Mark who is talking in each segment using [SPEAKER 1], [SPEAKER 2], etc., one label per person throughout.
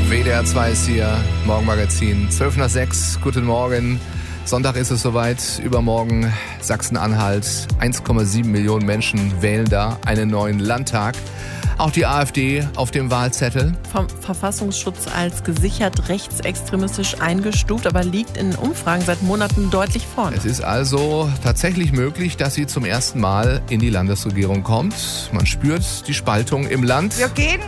[SPEAKER 1] WDR 2 ist hier, Morgenmagazin, 12 nach 6, guten Morgen. Sonntag ist es soweit, übermorgen Sachsen-Anhalt, 1,7 Millionen Menschen wählen da einen neuen Landtag. Auch die AfD auf dem Wahlzettel.
[SPEAKER 2] Vom Verfassungsschutz als gesichert rechtsextremistisch eingestuft, aber liegt in Umfragen seit Monaten deutlich vorne.
[SPEAKER 1] Es ist also tatsächlich möglich, dass sie zum ersten Mal in die Landesregierung kommt. Man spürt die Spaltung im Land.
[SPEAKER 3] Wir gehen,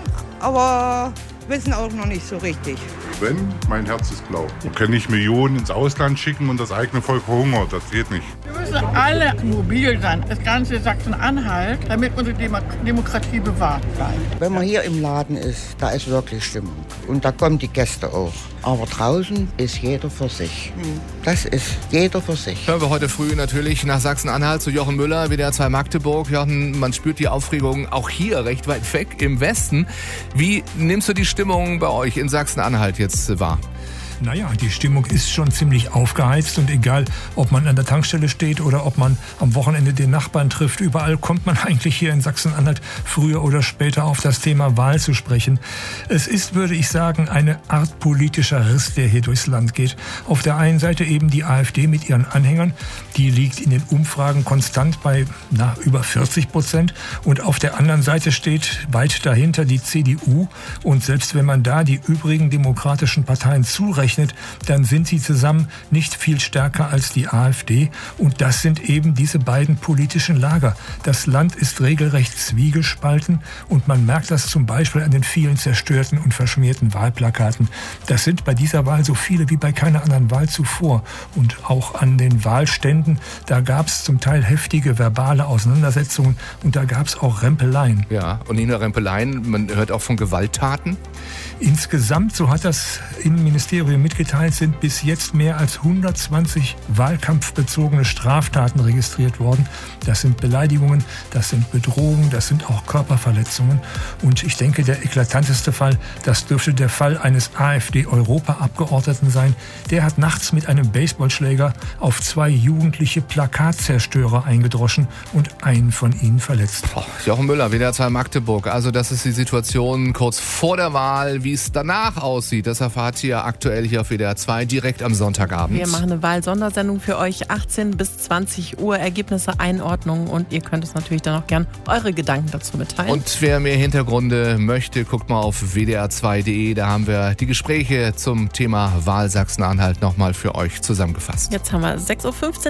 [SPEAKER 3] aber wissen auch noch nicht so richtig.
[SPEAKER 4] Wenn, mein Herz ist blau. Man kann nicht Millionen ins Ausland schicken und das eigene Volk verhungert. Das geht nicht.
[SPEAKER 5] Wir müssen alle mobil sein, das ganze Sachsen-Anhalt, damit unsere Demokratie bewahrt bleibt.
[SPEAKER 6] Wenn man hier im Laden ist, da ist wirklich Stimmung. Und da kommen die Gäste auch. Aber draußen ist jeder für sich. Das ist jeder für sich.
[SPEAKER 1] Hören wir heute früh natürlich nach Sachsen-Anhalt zu Jochen Müller, WDR 2 Magdeburg. Jochen, man spürt die Aufregung auch hier recht weit weg im Westen. Wie nimmst du die Stimmung bei euch in Sachsen-Anhalt jetzt wahr?
[SPEAKER 7] Naja, die Stimmung ist schon ziemlich aufgeheizt und egal, ob man an der Tankstelle steht oder ob man am Wochenende den Nachbarn trifft, überall kommt man eigentlich hier in Sachsen-Anhalt früher oder später auf das Thema Wahl zu sprechen. Es ist, würde ich sagen, eine Art politischer Riss, der hier durchs Land geht. Auf der einen Seite eben die AfD mit ihren Anhängern, die liegt in den Umfragen konstant bei über 40%, und auf der anderen Seite steht weit dahinter die CDU, und selbst wenn man da die übrigen demokratischen Parteien zurechnet, dann sind sie zusammen nicht viel stärker als die AfD. Und das sind eben diese beiden politischen Lager. Das Land ist regelrecht zwiegespalten, und man merkt das zum Beispiel an den vielen zerstörten und verschmierten Wahlplakaten. Das sind bei dieser Wahl so viele wie bei keiner anderen Wahl zuvor. Und auch an den Wahlständen, da gab es zum Teil heftige verbale Auseinandersetzungen, und da gab es auch Rempeleien.
[SPEAKER 1] Ja, und nicht nur Rempeleien, man hört auch von Gewalttaten.
[SPEAKER 7] Insgesamt, so hat das Innenministerium mitgeteilt, sind bis jetzt mehr als 120 wahlkampfbezogene Straftaten registriert worden. Das sind Beleidigungen, das sind Bedrohungen, das sind auch Körperverletzungen. Und ich denke, der eklatanteste Fall, das dürfte der Fall eines AfD-Europaabgeordneten sein. Der hat nachts mit einem Baseballschläger auf 2 jugendliche Plakatzerstörer eingedroschen und einen von ihnen verletzt.
[SPEAKER 1] Jochen Müller, WDR 2 Magdeburg. Also das ist die Situation kurz vor der Wahl. Wie es danach aussieht, das erfahrt ihr aktuell hier auf WDR 2 direkt am Sonntagabend.
[SPEAKER 2] Wir machen eine Wahlsondersendung für euch, 18 bis 20 Uhr, Ergebnisse, Einordnungen, und ihr könnt uns natürlich dann auch gern eure Gedanken dazu mitteilen.
[SPEAKER 1] Und wer mehr Hintergründe möchte, guckt mal auf wdr2.de, da haben wir die Gespräche zum Thema Wahl Sachsen-Anhalt nochmal für euch zusammengefasst.
[SPEAKER 2] Jetzt haben wir 6:15 Uhr.